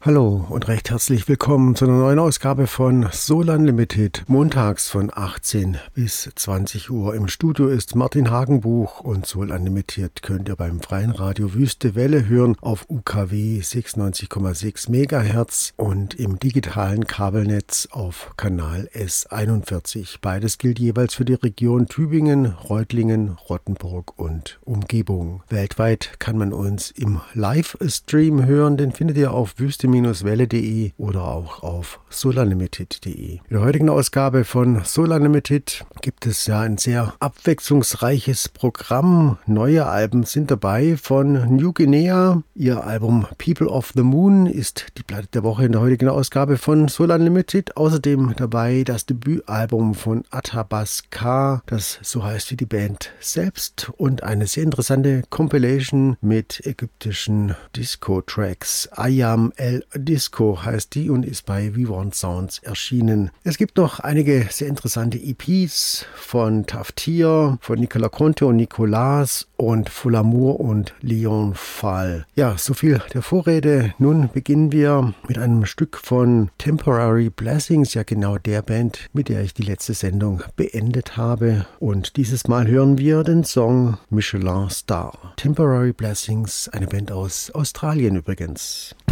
Hallo und recht herzlich willkommen zu einer neuen Ausgabe von Soul Unlimited. Montags von 18 bis 20 Uhr. Im Studio ist Martin Hagenbuch und Soul Unlimited könnt ihr beim freien Radio Wüste Welle hören auf UKW 96,6 MHz und im digitalen Kabelnetz auf Kanal S41. Beides gilt jeweils für die Region Tübingen, Reutlingen, Rottenburg und Umgebung. Weltweit kann man uns im Livestream hören, den findet ihr auf wüste-welle.de oder auch auf soulanlimited.de. In der heutigen Ausgabe von Soul Unlimited gibt es ja ein sehr abwechslungsreiches Programm. Neue Alben sind dabei von New Guinea. Ihr Album People of the Moon ist die Platte der Woche in der heutigen Ausgabe von Soul Unlimited. Außerdem dabei das Debütalbum von Atabas-K, das so heißt wie die Band selbst, und eine sehr interessante Compilation mit ägyptischen Disco-Tracks. Ayam El Disco heißt die und ist bei We Want Sounds erschienen. Es gibt noch einige sehr interessante EPs von Taftir, von Nicola Conte und Nicolas und Folamour und Leon Fall. Ja, so viel der Vorrede. Nun beginnen wir mit einem Stück von Temporary Blessings, ja genau der Band, mit der ich die letzte Sendung beendet habe. Und dieses Mal hören wir den Song Michelin Star. Temporary Blessings, eine Band aus Australien übrigens.